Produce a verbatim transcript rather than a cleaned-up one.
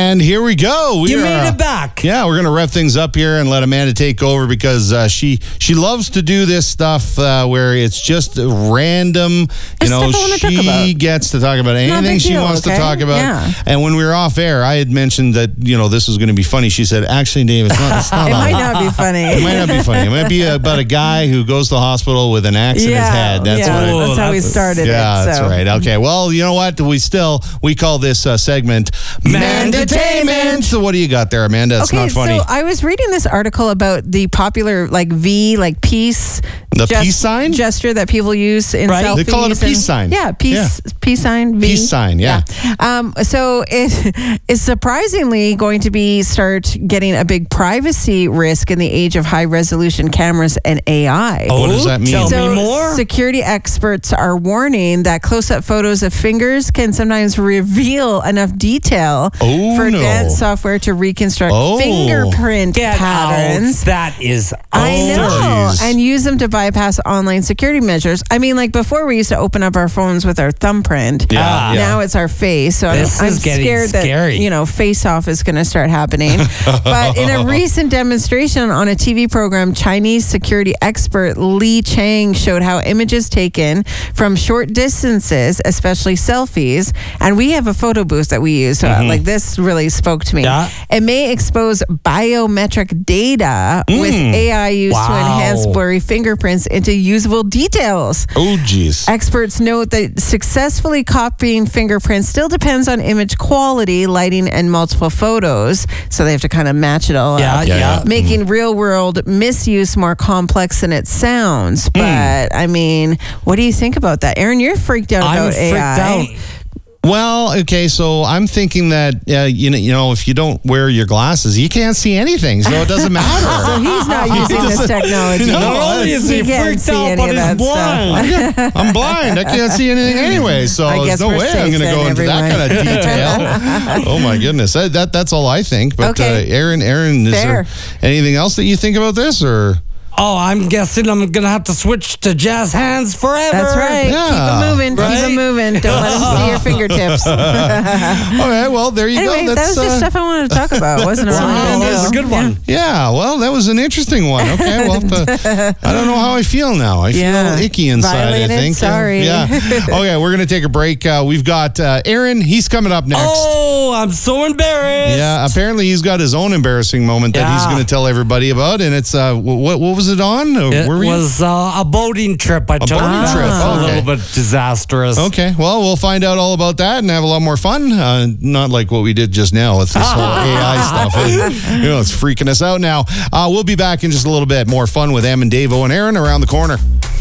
And here we go. We you are, made it back. Yeah, we're going to rev things up here and let Amanda take over because uh, she she loves to do this stuff uh, where it's just random. You Just know, stuff I wanna talk she about. gets to talk about Not a anything big she deal, wants okay? to talk about. Yeah. And when we were off air, I had mentioned that, you know, this was going to be funny. She said, actually, Dave, it's not, it's not It all might that. not be funny. It might not be funny. It might be about a guy who goes to the hospital with an axe in his head. That's yeah, what it that's how we that's- started Yeah, it. that's so. right. Okay, well, you know what? We still, we call this uh, segment Mandatainment. So what do you got there, Amanda? It's Okay, not funny. so I was reading this article about the popular like V, like peace. The peace sign? gesture that people use in Right. selfies. They call it a and- peace sign. Yeah, peace, peace sign. V. Peace sign, yeah. Um, so it is surprisingly going to be start getting a big privacy risk in the age of high resolution cameras and A I. What does that mean? Tell So me more. security experts are warning that close-up photos of fingers can sometimes reveal enough detail Oh, for no. advanced software to reconstruct Oh. fingerprint Get patterns. out. That is I know. geez. And use them to bypass online security measures. I mean, like before we used to open up our phones with our thumbprint. Yeah, yeah. Now it's our face. So I'm, This I'm is getting scared scary. that, you know, face off is going to start happening. But in a recent demonstration on a T V program, Chinese security expert Li Chang showed how images taken from short distances, especially selfies, and we have a photo booth that we use. So Mm-hmm. like this really spoke to me. Yeah. It may expose biometric data with A I used to Wow. enhance blurry fingerprints into usable details. Oh, geez. Experts note that successfully copying fingerprints still depends on image quality, lighting, and multiple photos. So they have to kind of match it all Yeah, up. yeah. yeah. Making real world misuse more complex than it sounds. But I mean, what do you think about that? Aaron, you're freaked out I'm about freaked A I. out. Well, okay, so I'm thinking that, uh, you know, you know, if you don't wear your glasses, you can't see anything, so it doesn't matter. So he's not using this technology. No, Not only is he can't freaked see out, any but of he's that stuff. blind. I'm blind. I can't see anything anyway, so I there's guess no we're way I'm safe going to then, go into that kind of detail. Oh, my goodness. That, that That's all I think. But, Okay. uh, Aaron, Aaron, is Fair. there anything else that you think about this, or... Oh, I'm guessing I'm going to have to switch to jazz hands forever. That's right. Yeah. Keep it moving. Keep Right? it moving. Don't let them see your fingertips. Okay, well, there you Anyway, go. that was just uh, stuff I wanted to talk about. It wasn't a really Wow, big that was a deal. good one. Yeah, well, that was an interesting one. Okay, well, uh, I don't know how I feel now. I feel Yeah. icky inside, Violated? I think. Sorry. Yeah. Okay, we're going to take a break. Uh, we've got uh, Aaron. He's coming up next. Oh, I'm so embarrassed. Yeah, apparently he's got his own embarrassing moment that he's Yeah. going to tell everybody about, and it's uh, wh- what what was it on? Uh, It where were you? was uh, a boating trip. I took. boating trip, It's a okay. little bit disastrous. Okay, well, we'll find out all about that and have a lot more fun. Uh, not like what we did just now with this whole A I stuff. You know, it's freaking us out now. Uh, we'll be back in just a little bit. More fun with Em and Davo and Aaron around the corner.